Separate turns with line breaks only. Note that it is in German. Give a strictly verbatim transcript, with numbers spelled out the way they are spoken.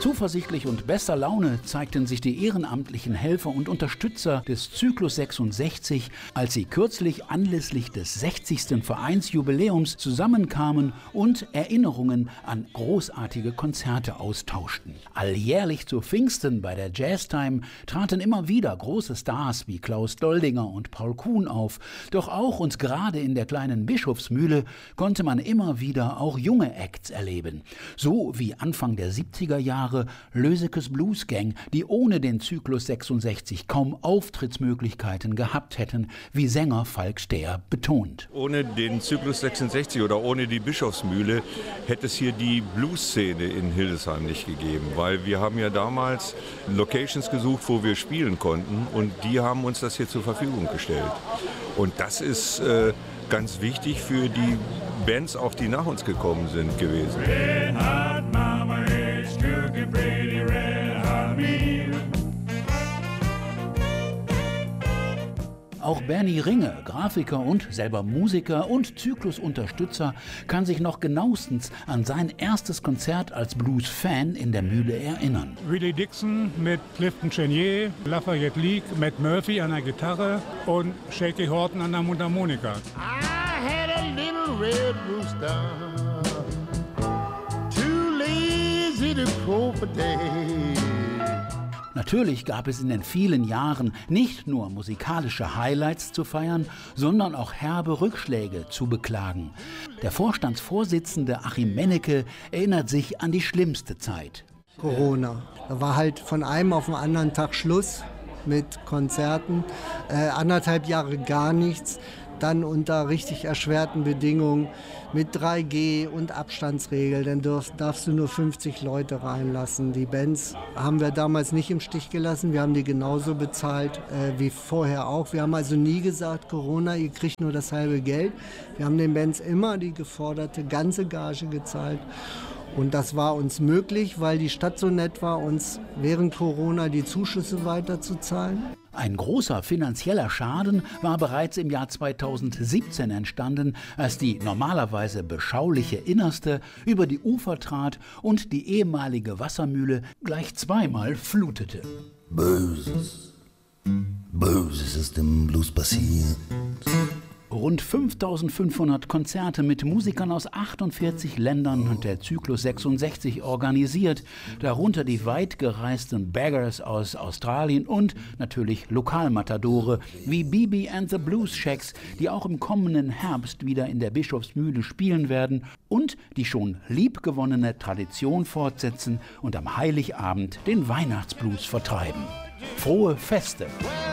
Zuversichtlich und bester Laune zeigten sich die ehrenamtlichen Helfer und Unterstützer des Zyklus sechsundsechzig, als sie kürzlich anlässlich des sechzigsten Vereinsjubiläums zusammenkamen und Erinnerungen an großartige Konzerte austauschten. Alljährlich zu Pfingsten bei der Jazztime traten immer wieder große Stars wie Klaus Doldinger und Paul Kuhn auf. Doch auch und gerade in der kleinen Bischofsmühle konnte man immer wieder auch junge Acts erleben. So wie Anfang der siebziger Jahre Lösekes Blues Gang, die ohne den Zyklus sechsundsechzig kaum Auftrittsmöglichkeiten gehabt hätten, wie Sänger Falk Stehr betont.
Ohne den Zyklus sechsundsechzig oder ohne die Bischofsmühle hätte es hier die Blues-Szene in Hildesheim nicht gegeben, weil wir haben ja damals Locations gesucht, wo wir spielen konnten, und die haben uns das hier zur Verfügung gestellt. Und das ist äh, ganz wichtig für die Bands, auch die nach uns gekommen sind, gewesen.
Red hot mama is cooking pretty red hot meal.
Auch Bernie Ringe, Grafiker und selber Musiker und Zyklusunterstützer, kann sich noch genauestens an sein erstes Konzert als Blues-Fan in der Mühle erinnern.
Willie Dixon mit Clifton Chenier, Lafayette Leake, Matt Murphy an der Gitarre und Shaky Horton an der Mundharmonika.
I had a little red rooster, too lazy to crow for day.
Natürlich gab es in den vielen Jahren nicht nur musikalische Highlights zu feiern, sondern auch herbe Rückschläge zu beklagen. Der Vorstandsvorsitzende Achim Mennecke erinnert sich an die schlimmste Zeit.
Corona. Da war halt von einem auf den anderen Tag Schluss mit Konzerten, äh, anderthalb Jahre gar nichts. Dann unter richtig erschwerten Bedingungen mit drei G und Abstandsregel, dann darf, darfst du nur fünfzig Leute reinlassen. Die Bands haben wir damals nicht im Stich gelassen, wir haben die genauso bezahlt äh, wie vorher auch. Wir haben also nie gesagt, Corona, ihr kriegt nur das halbe Geld. Wir haben den Bands immer die geforderte ganze Gage gezahlt. Und das war uns möglich, weil die Stadt so nett war, uns während Corona die Zuschüsse weiterzuzahlen.
Ein großer finanzieller Schaden war bereits im Jahr zweitausendsiebzehn entstanden, als die normalerweise beschauliche Innerste über die Ufer trat und die ehemalige Wassermühle gleich zweimal flutete.
Böses, Böses ist im Blues passiert.
Rund fünftausendfünfhundert Konzerte mit Musikern aus achtundvierzig Ländern hat der Zyklus sechsundsechzig organisiert, darunter die weit gereisten Baggers aus Australien und natürlich Lokalmatadore wie B B and the Blues Shacks, die auch im kommenden Herbst wieder in der Bischofsmühle spielen werden und die schon liebgewonnene Tradition fortsetzen und am Heiligabend den Weihnachtsblues vertreiben. Frohe Feste!